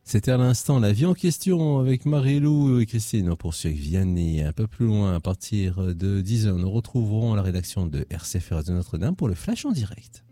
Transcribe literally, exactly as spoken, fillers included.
C'était à l'instant la vie en question avec Marie-Lou et Christine. On poursuit avec Vianney un peu plus loin. À partir de dix heures, nous retrouverons la rédaction de R C F de Notre-Dame pour le Flash en direct.